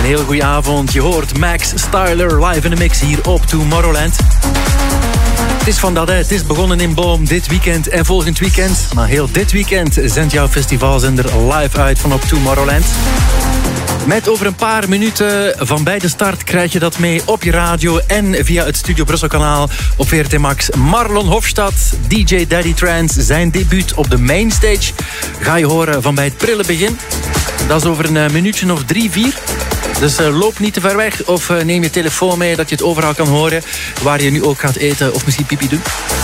Een heel goede avond. Je hoort Max Styler live in de mix hier op Tomorrowland. Het is van dat, hè. Het is begonnen in Boom dit weekend en volgend weekend. Maar heel dit weekend zendt jouw festivalzender live uit van op Tomorrowland. Met over een paar minuten van bij de start krijg je dat mee op je radio en via het Studio Brussel kanaal op VRT Max. Marlon Hofstad, DJ Daddy Trance, zijn debuut op de mainstage ga je horen van bij het prille begin. Dat is over een minuutje of 3, 4. Dus loop niet te ver weg of neem je telefoon mee dat je het overal kan horen waar je nu ook gaat eten of misschien pipi doen.